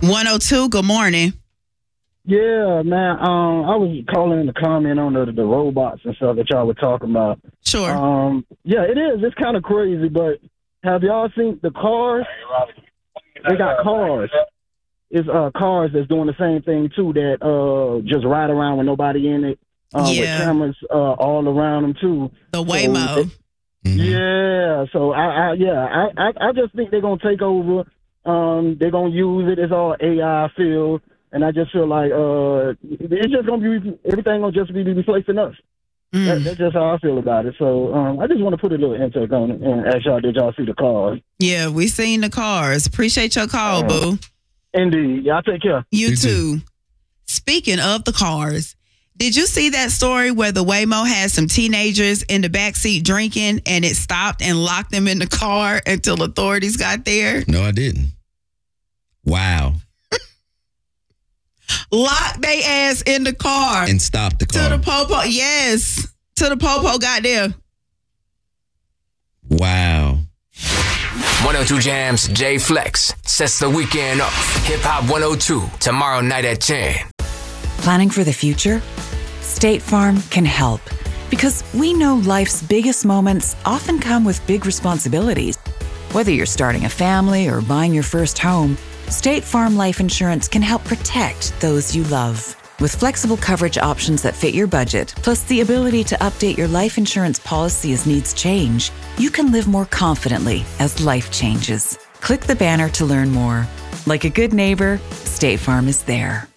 102, good morning. Yeah, man. I was calling in to comment on the robots and stuff that y'all were talking about. Sure. Yeah, it is. It's kind of crazy, but have y'all seen the cars? They got cars. It's cars that's doing the same thing too. That just ride around with nobody in it. With cameras all around them too. The Waymo. Yeah. So I just think they're gonna take over. They're gonna use it. It's all AI field, and I just feel like it's just gonna be everything gonna just be replacing us. That's just how I feel about it. So I just want to put a little intake on it and ask y'all, did y'all see the cars? Yeah, we seen the cars. Appreciate your call, boo. Indeed. Y'all take care. You too. Speaking of the cars, did you see that story where the Waymo had some teenagers in the backseat drinking and it stopped and locked them in the car until authorities got there? No, I didn't. Wow. Locked they ass in the car. And stopped the car. To the popo. Yes. To the popo got there. Wow. 102 Jams, J Flex sets the weekend off. Hip Hop 102 tomorrow night at 10. Planning for the future? State Farm can help because we know life's biggest moments often come with big responsibilities. Whether you're starting a family or buying your first home, State Farm Life Insurance can help protect those you love. With flexible coverage options that fit your budget, plus the ability to update your life insurance policy as needs change, you can live more confidently as life changes. Click the banner to learn more. Like a good neighbor, State Farm is there.